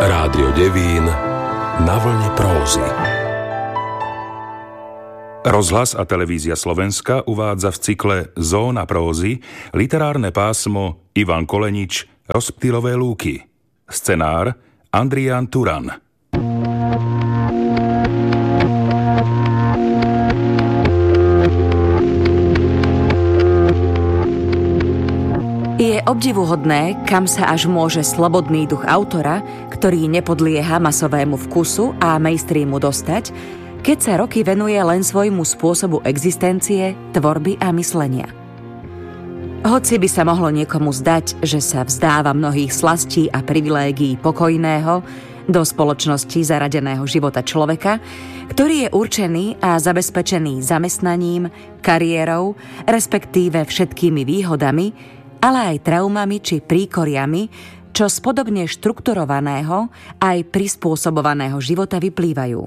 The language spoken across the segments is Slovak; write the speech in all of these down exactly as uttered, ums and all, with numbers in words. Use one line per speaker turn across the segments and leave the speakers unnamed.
Rádio Devín na vlne prózy. Rozhlas a televízia Slovenska uvádza v cykle Zóna prózy literárne pásmo Ivan Kolenič Rozptylové lúky. Scenár Andrián Turan.
Je obdivuhodné, kam sa až môže slobodný duch autora, ktorý nepodlieha masovému vkusu a mainstreamu dostať, keď sa roky venuje len svojmu spôsobu existencie, tvorby a myslenia. Hoci by sa mohlo niekomu zdať, že sa vzdáva mnohých slastí a privilégií pokojného, do spoločnosti zaradeného života človeka, ktorý je určený a zabezpečený zamestnaním, kariérou, respektíve všetkými výhodami, ale aj traumami či príkoriami, čo z podobne štrukturovaného aj prispôsobovaného života vyplývajú.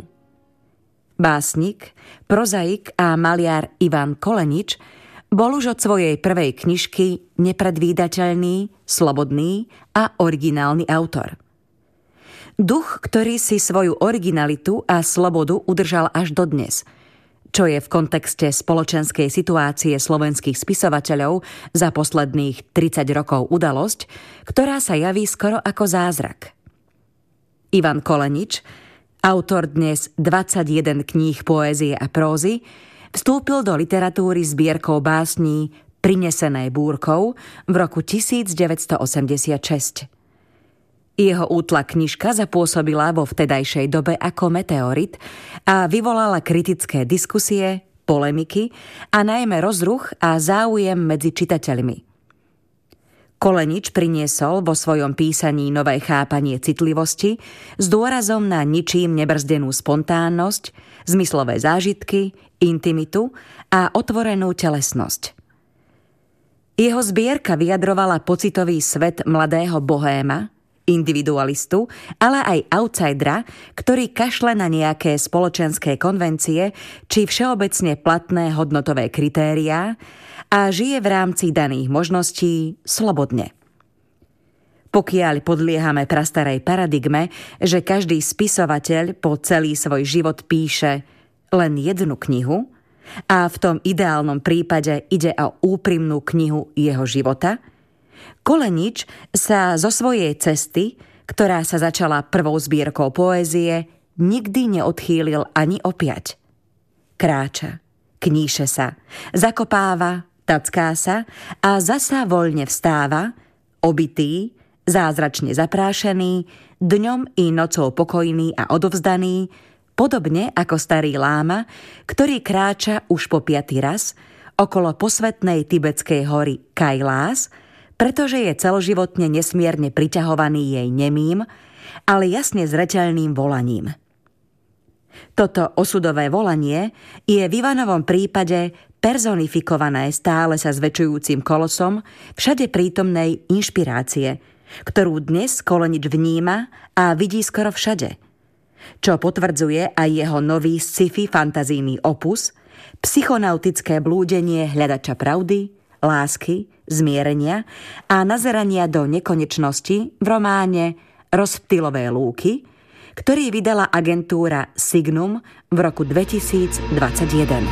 Básnik, prozaik a maliar Ivan Kolenič bol už od svojej prvej knižky nepredvídateľný, slobodný a originálny autor. Duch, ktorý si svoju originalitu a slobodu udržal až dodnes, čo je v kontexte spoločenskej situácie slovenských spisovateľov za posledných tridsať rokov udalosť, ktorá sa javí skoro ako zázrak. Ivan Kolenič, autor dnes dvadsaťjeden kníh poézie a prózy, vstúpil do literatúry zbierkou básní Prinesené búrkou v roku devätnásťstoosemdesiatšesť. Jeho útla knižka zapôsobila vo vtedajšej dobe ako meteorit a vyvolala kritické diskusie, polemiky a najmä rozruch a záujem medzi čitateľmi. Kolenič priniesol vo svojom písaní nové chápanie citlivosti s dôrazom na ničím nebrzdenú spontánnosť, zmyslové zážitky, intimitu a otvorenú telesnosť. Jeho zbierka vyjadrovala pocitový svet mladého bohéma, individualistu, ale aj outsidera, ktorý kašle na nejaké spoločenské konvencie či všeobecne platné hodnotové kritériá a žije v rámci daných možností slobodne. Pokiaľ podliehame prastarej paradigme, že každý spisovateľ po celý svoj život píše len jednu knihu a v tom ideálnom prípade ide o úprimnú knihu jeho života, Kolenič sa zo svojej cesty, ktorá sa začala prvou zbierkou poézie, nikdy neodchýlil ani opiať. Kráča, kníše sa, zakopáva, tacká sa a zasa voľne vstáva, obitý, zázračne zaprášený, dňom i nocou pokojný a odovzdaný, podobne ako starý láma, ktorý kráča už po piaty raz okolo posvätnej tibetskej hory Kajlás, pretože je celoživotne nesmierne priťahovaný jej nemým, ale jasne zreteľným volaním. Toto osudové volanie je v Ivanovom prípade personifikované stále sa zväčšujúcim kolosom všade prítomnej inšpirácie, ktorú dnes Kolenič vníma a vidí skoro všade, čo potvrdzuje aj jeho nový sci-fi fantazijný opus, psychonautické blúdenie hľadača pravdy, lásky, zmierenia a nazerania do nekonečnosti v románe Rozptylové lúky, ktorý vydala agentúra Signum v roku dvetisícdvadsaťjeden.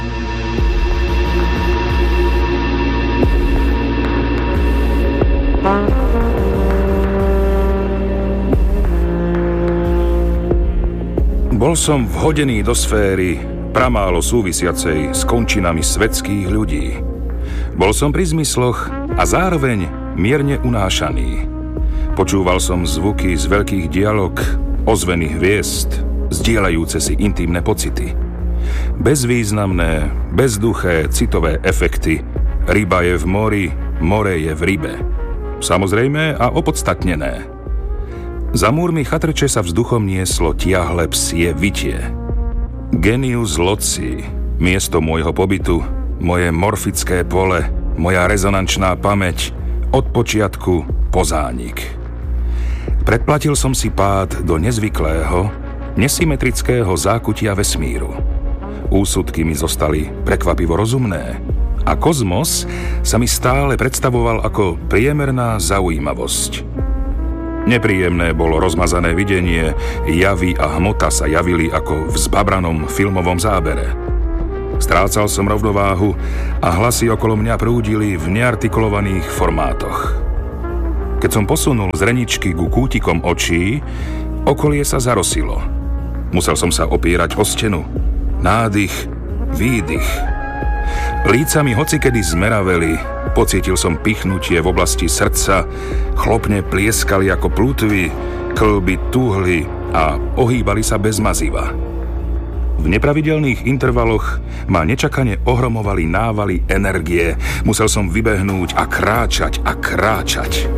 Bol som vhodený do sféry pramálo súvisiacej s končinami svetských ľudí. Bol som pri zmysloch a zároveň mierne unášaný. Počúval som zvuky z veľkých dialog, ozvených hviezd, zdieľajúce si intimné pocity. Bezvýznamné, bezduché citové efekty. Ryba je v mori, more je v rybe. Samozrejme a opodstatnené. Za múrmi chatrče sa vzduchom nieslo tiahle psie vytie. Genius loci, miesto môjho pobytu, moje morfické pole, moja rezonančná pamäť, od počiatku po zánik. Predplatil som si pád do nezvyklého, nesymetrického zákutia vesmíru. Úsudky mi zostali prekvapivo rozumné a kozmos sa mi stále predstavoval ako priemerná zaujímavosť. Nepríjemné bolo rozmazané videnie, javy a hmota sa javili ako v zbabranom filmovom zábere. Strácal som rovnováhu a hlasy okolo mňa prúdili v neartikulovaných formátoch. Keď som posunul zreničky ku kútikom očí, okolie sa zarosilo. Musel som sa opierať o stenu. Nádych, výdych. Líca mi hocikedy zmeraveli, pocítil som pichnutie v oblasti srdca, chlopne plieskali ako plutvy, kĺby tuhli a ohýbali sa bez maziva. V nepravidelných intervaloch ma nečakane ohromovali návaly energie. Musel som vybehnúť a kráčať a kráčať.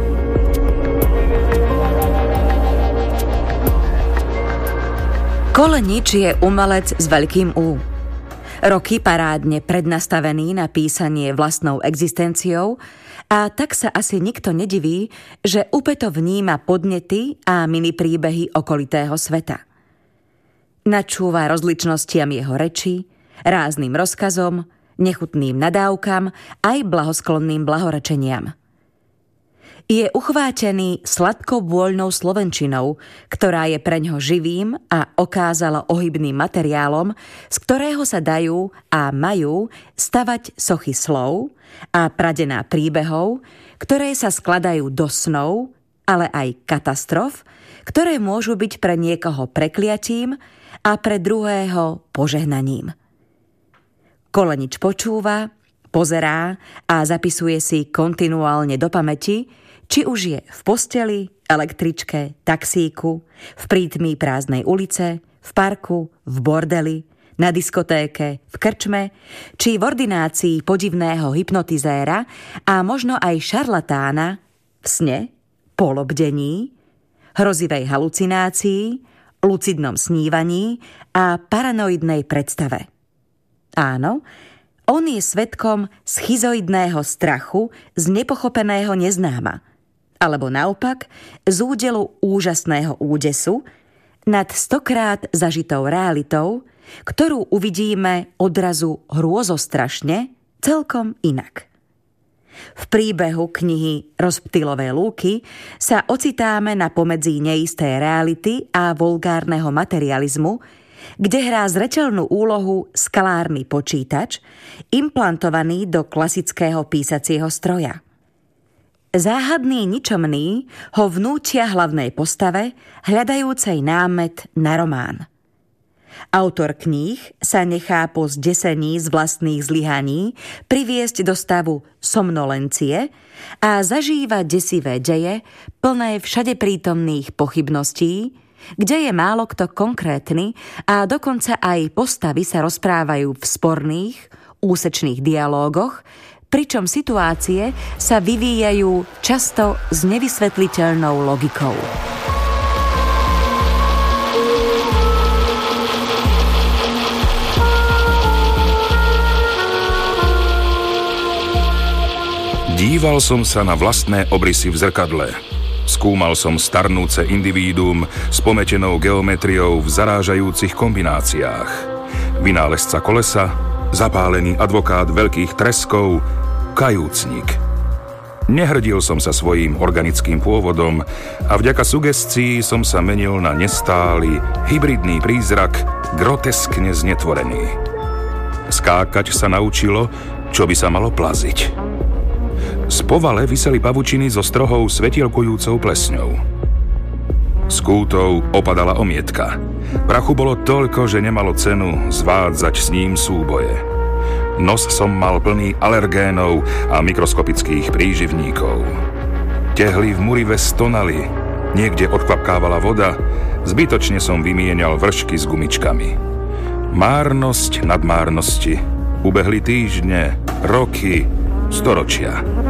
Kolenič je umelec s veľkým U. Roky parádne prednastavený na písanie vlastnou existenciou a tak sa asi nikto nediví, že upeto vníma podnety a mini príbehy okolitého sveta. Načúva rozličnostiam jeho reči, rázným rozkazom, nechutným nadávkam aj blahosklonným blahorečeniam. Je uchvátený sladko-bôľnou slovenčinou, ktorá je preňho živým a okázala ohybným materiálom, z ktorého sa dajú a majú stavať sochy slov a pradená príbehov, ktoré sa skladajú do snov, ale aj katastrof, ktoré môžu byť pre niekoho prekliatím a pre druhého požehnaním. Kolenič počúva, pozerá a zapisuje si kontinuálne do pamäti, či už je v posteli, električke, taxíku, v prítmí prázdnej ulice, v parku, v bordeli, na diskotéke, v krčme, či v ordinácii podivného hypnotizéra a možno aj šarlatána, v sne, polobdení, hrozivej halucinácii, lucidnom snívaní a paranoidnej predstave. Áno, on je svedkom schizoidného strachu z nepochopeného neznáma, alebo naopak z údelu úžasného údesu nad stokrát zažitou realitou, ktorú uvidíme odrazu hrôzostrašne celkom inak. V príbehu knihy Rozptylové lúky sa ocitáme na pomedzi neistej reality a vulgárneho materializmu, kde hrá zreteľnú úlohu skalárny počítač, implantovaný do klasického písacieho stroja. Záhadný ničomný ho vnútia hlavnej postave, hľadajúcej námet na román. Autor kníh sa nechá po zdesení z vlastných zlyhaní priviesť do stavu somnolencie a zažíva desivé deje, plné všade prítomných pochybností, kde je málo kto konkrétny a dokonca aj postavy sa rozprávajú v sporných, úsečných dialógoch, pričom situácie sa vyvíjajú často s nevysvetliteľnou logikou.
Díval som sa na vlastné obrysy v zrkadle. Skúmal som starnúce individuum s pometenou geometriou v zarážajúcich kombináciách. Vynálezca kolesa, zapálený advokát veľkých treskov, kajúcnik. Nehrdil som sa svojím organickým pôvodom a vďaka sugestii som sa menil na nestály, hybridný prízrak, groteskne znetvorený. Skákať sa naučilo, čo by sa malo plaziť. Z povale viseli pavučiny so strohou svetielkujúcou plesňou. Z kútov opadala omietka. Prachu bolo toľko, že nemalo cenu zvádzať s ním súboje. Nos som mal plný alergénov a mikroskopických príživníkov. Tehly v murive stonali, niekde odkvapkávala voda, zbytočne som vymienial vršky s gumičkami. Márnosť nad márnosti. Ubehli týždne, roky, storočia.